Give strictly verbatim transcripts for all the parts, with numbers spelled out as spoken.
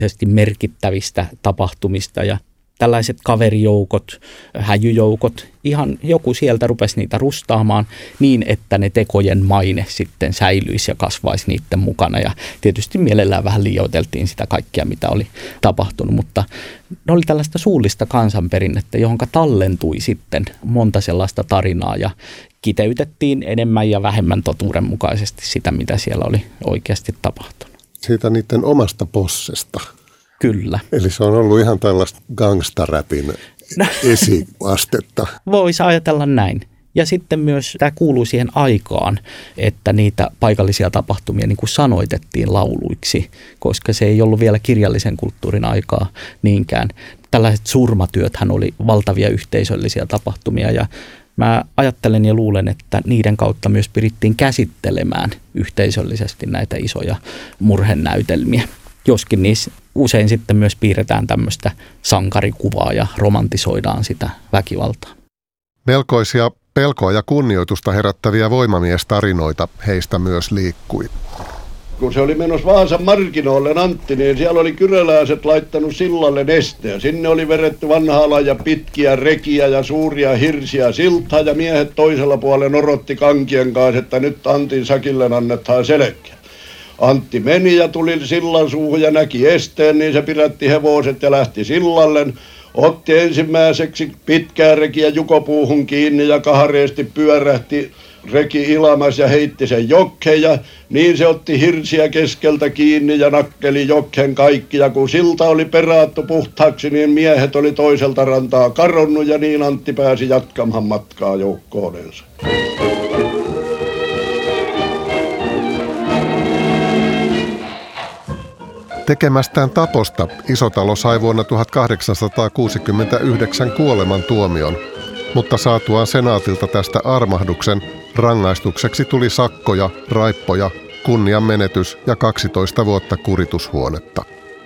merkittävistä tapahtumista ja tällaiset kaverijoukot, häjyjoukot, ihan joku sieltä rupesi niitä rustaamaan niin, että ne tekojen maine sitten säilyisi ja kasvaisi niiden mukana. Ja tietysti mielellään vähän liioiteltiin sitä kaikkea, mitä oli tapahtunut, mutta ne oli tällaista suullista kansanperinnettä, johon tallentui sitten monta sellaista tarinaa ja kiteytettiin enemmän ja vähemmän totuudenmukaisesti sitä, mitä siellä oli oikeasti tapahtunut. Siitä niiden omasta possesta. Kyllä. Eli se on ollut ihan tällaista gangstaräpin esiastetta. Voisi ajatella näin. Ja sitten myös tämä kuuluu siihen aikaan, että niitä paikallisia tapahtumia niin kuin sanoitettiin lauluiksi, koska se ei ollut vielä kirjallisen kulttuurin aikaa niinkään. Tällaiset surmatyöthän oli valtavia yhteisöllisiä tapahtumia ja mä ajattelen ja luulen, että niiden kautta myös pyrittiin käsittelemään yhteisöllisesti näitä isoja murhenäytelmiä. Joskin niissä usein sitten myös piirretään tämmöistä sankarikuvaa ja romantisoidaan sitä väkivaltaa. Melkoisia pelkoa ja kunnioitusta herättäviä voimamiestarinoita heistä myös liikkui. Kun se oli menossa Vaasan markkinoille Antti, niin siellä oli kyräläiset laittanut sillalle nesteen. Sinne oli vedetty vanhaala ja pitkiä rekiä ja suuria hirsiä siltaa ja miehet toisella puolella orotti kankien kanssa, että nyt Antin sakille annetaan selkeä. Antti meni ja tuli sillan suuhun ja näki esteen, niin se pidätti hevoset ja lähti sillalle. Otti ensimmäiseksi pitkää rekiä jukopuuhun kiinni ja kahareesti pyörähti reki ilamas ja heitti sen jokkeen ja niin se otti hirsiä keskeltä kiinni ja nakkeli jokkeen kaikki. Ja kun silta oli peraattu puhtaaksi, niin miehet oli toiselta rantaa karonnut ja niin Antti pääsi jatkamaan matkaa joukkoonensa. Tekemästään taposta Isotalo sai vuonna tuhatkahdeksansataakuusikymmentäyhdeksän kuolemantuomion, mutta saatuaan senaatilta tästä armahduksen rangaistukseksi tuli sakkoja, raippoja, kunnianmenetys ja kaksitoista vuotta kuritushuonetta.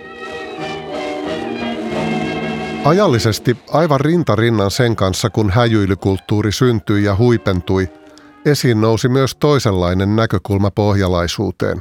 Ajallisesti aivan rintarinnan sen kanssa, kun häjyilykulttuuri syntyi ja huipentui, esiin nousi myös toisenlainen näkökulma pohjalaisuuteen.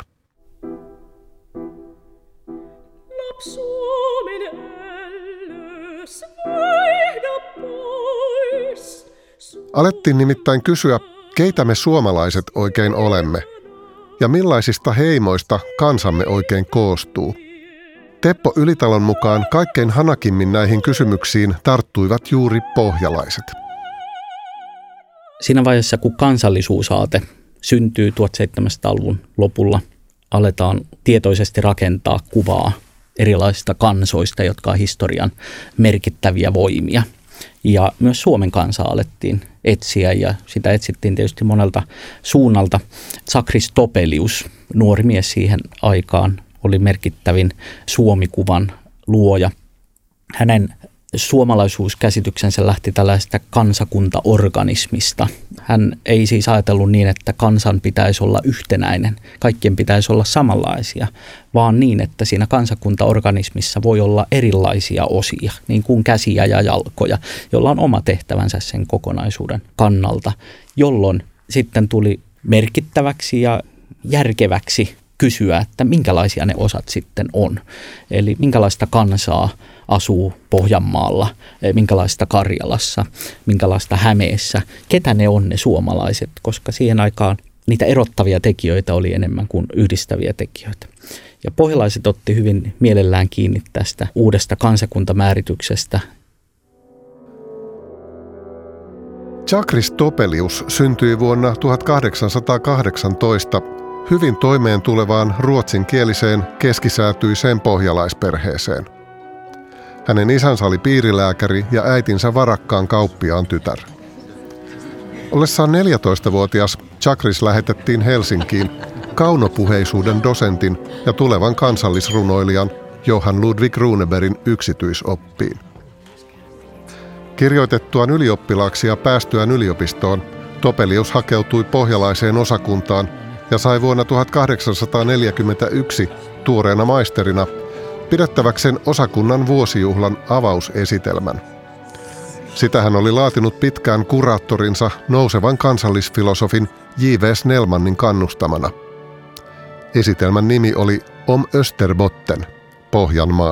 Alettiin nimittäin kysyä, keitä me suomalaiset oikein olemme ja millaisista heimoista kansamme oikein koostuu. Teppo Ylitalon mukaan kaikkein hanakimmin näihin kysymyksiin tarttuivat juuri pohjalaiset. Siinä vaiheessa, kun kansallisuusaate syntyy tuhatseitsemänsataaluvun lopulla, aletaan tietoisesti rakentaa kuvaa erilaisista kansoista, jotka on historian merkittäviä voimia. Ja myös Suomen kansaa alettiin etsiä ja sitä etsittiin tietysti monelta suunnalta. Tsakris Topelius, nuori mies siihen aikaan, oli merkittävin Suomikuvan luoja. Hänen suomalaisuuskäsityksensä lähti tällaista kansakuntaorganismista. Hän ei siis ajatellut niin, että kansan pitäisi olla yhtenäinen, kaikkien pitäisi olla samanlaisia, vaan niin, että siinä kansakuntaorganismissa voi olla erilaisia osia, niin kuin käsiä ja jalkoja, joilla on oma tehtävänsä sen kokonaisuuden kannalta, jolloin sitten tuli merkittäväksi ja järkeväksi kysyä, että minkälaisia ne osat sitten on. Eli minkälaista kansaa asuu Pohjanmaalla, minkälaista Karjalassa, minkälaista Hämeessä, ketä ne on ne suomalaiset, koska siihen aikaan niitä erottavia tekijöitä oli enemmän kuin yhdistäviä tekijöitä. Ja pohjalaiset otti hyvin mielellään kiinni tästä uudesta kansakuntamäärityksestä. Tsakris Topelius syntyi vuonna tuhatkahdeksansataakahdeksantoista hyvin toimeen tulevaan ruotsinkieliseen keskisäätyiseen pohjalaisperheeseen. Hänen isänsä oli piirilääkäri ja äitinsä varakkaan kauppiaan tytär. Ollessaan neljätoistavuotias Tsakris lähetettiin Helsinkiin kaunopuheisuuden dosentin ja tulevan kansallisrunoilijan Johann Ludwig Runebergin yksityisoppiin. Kirjoitettuaan ylioppilaaksi ja päästyään yliopistoon, Topelius hakeutui pohjalaiseen osakuntaan ja sai vuonna tuhatkahdeksansataaneljäkymmentäyksi tuoreena maisterina pidettäväkseen osakunnan vuosijuhlan avausesitelmän. Sitä hän oli laatinut pitkään kuraattorinsa nousevan kansallisfilosofin J V Snellmanin kannustamana. Esitelmän nimi oli Om Österbotten, Pohjanmaa.